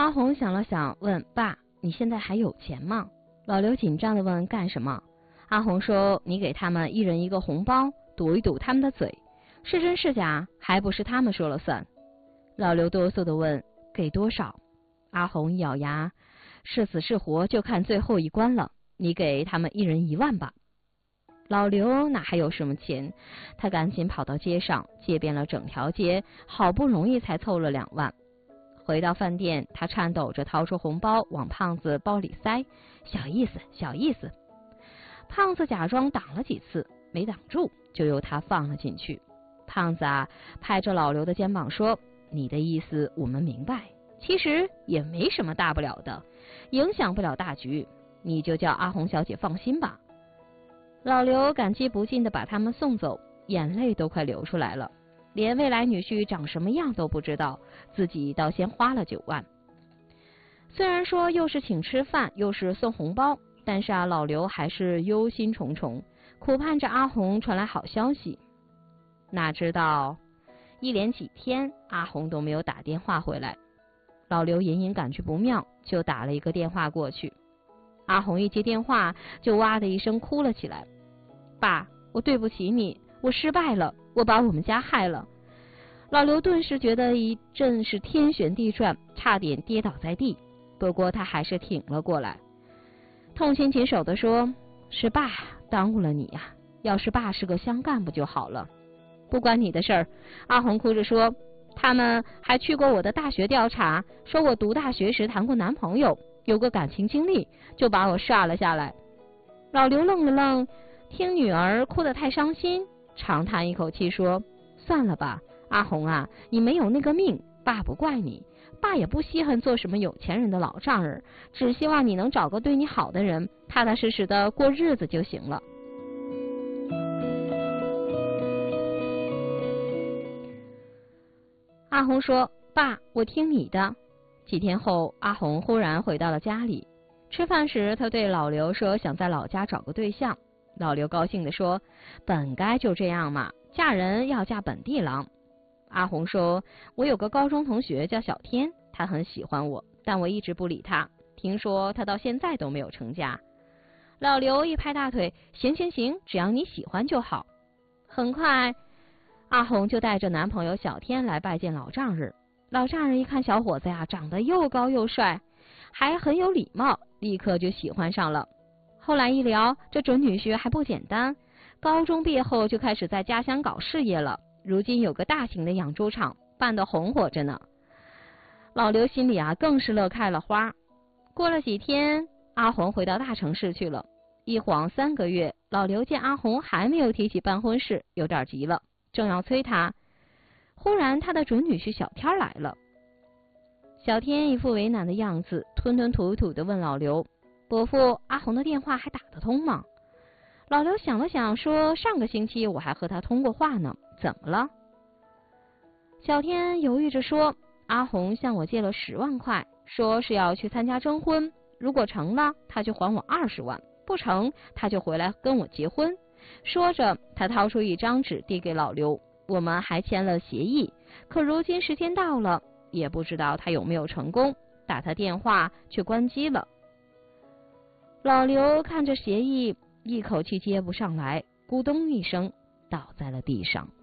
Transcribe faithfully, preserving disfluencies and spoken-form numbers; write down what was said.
阿红想了想，问爸：“你现在还有钱吗？”老刘紧张地问：“干什么？”阿红说：“你给他们一人一个红包，堵一堵他们的嘴，是真是假，还不是他们说了算。”老刘哆嗦地问：“给多少？”阿红一咬牙：“是死是活就看最后一关了，你给他们一人一万吧。”老刘哪还有什么钱？他赶紧跑到街上，借遍了整条街，好不容易才凑了两万。回到饭店，他颤抖着掏出红包往胖子包里塞，小意思，小意思。胖子假装挡了几次，没挡住，就由他放了进去。胖子啊，拍着老刘的肩膀说：“你的意思我们明白，其实也没什么大不了的，影响不了大局，你就叫阿红小姐放心吧。”老刘感激不尽地把他们送走，眼泪都快流出来了。连未来女婿长什么样都不知道，自己倒先花了九万。虽然说又是请吃饭，又是送红包，但是啊，老刘还是忧心忡忡，苦盼着阿红传来好消息。哪知道一连几天阿红都没有打电话回来，老刘隐隐感觉不妙，就打了一个电话过去。阿红一接电话就哇的一声哭了起来：“爸，我对不起你，我失败了，我把我们家害了。”老刘顿时觉得一阵是天旋地转，差点跌倒在地，不过他还是挺了过来，痛心疾首地说：“是爸耽误了你呀、啊，要是爸是个乡干部就好了。”“不关你的事儿。”阿红哭着说：“他们还去过我的大学调查，说我读大学时谈过男朋友，有个感情经历，就把我刷了下来。”老刘愣了愣，听女儿哭得太伤心，长叹一口气说：“算了吧，阿红啊，你没有那个命，爸不怪你，爸也不稀罕做什么有钱人的老丈人，只希望你能找个对你好的人，踏踏实实的过日子就行了。”阿红说：“爸，我听你的。”几天后，阿红忽然回到了家里。吃饭时，他对老刘说想在老家找个对象。老刘高兴地说：“本该就这样嘛，嫁人要嫁本地郎。”阿红说：“我有个高中同学叫小天，他很喜欢我，但我一直不理他，听说他到现在都没有成家。”老刘一拍大腿：“行行行，只要你喜欢就好。”很快，阿红就带着男朋友小天来拜见老丈人。老丈人一看小伙子呀，长得又高又帅，还很有礼貌，立刻就喜欢上了。后来一聊，这准女婿还不简单，高中毕业后就开始在家乡搞事业了，如今有个大型的养猪场，办得红火着呢。老刘心里啊更是乐开了花。过了几天，阿红回到大城市去了。一晃三个月，老刘见阿红还没有提起办婚事，有点急了，正要催他，忽然他的准女婿小天来了。小天一副为难的样子，吞吞吐吐地问老刘：“伯父，阿红的电话还打得通吗？”老刘想了想说：“上个星期我还和他通过话呢，怎么了？”小天犹豫着说：“阿红向我借了十万块，说是要去参加征婚，如果成了，他就还我二十万，不成，他就回来跟我结婚。”说着，他掏出一张纸递给老刘：“我们还签了协议，可如今时间到了，也不知道他有没有成功，打他电话却关机了。”老刘看着协议，一口气接不上来，咕咚一声倒在了地上。